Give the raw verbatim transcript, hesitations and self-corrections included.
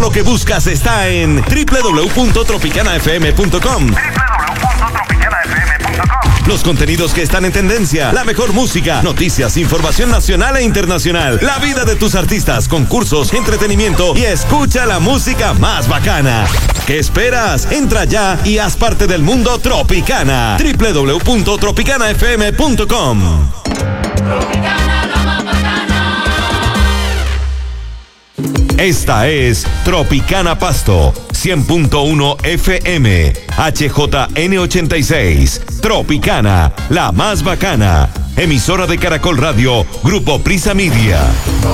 Todo lo que buscas está en doble u doble u doble u punto tropicana f m punto com. doble u doble u doble u punto tropicana f m punto com. Los contenidos que están en tendencia, la mejor música, noticias, información nacional e internacional, la vida de tus artistas, concursos, entretenimiento y escucha la música más bacana. ¿Qué esperas? Entra ya y haz parte del mundo Tropicana. doble u doble u doble u punto tropicana f m punto com. Tropicana, la más bacana. Esta es Tropicana Pasto, cien punto uno F M, H J N ochenta y seis. Tropicana, la más bacana. Emisora de Caracol Radio, Grupo Prisa Media.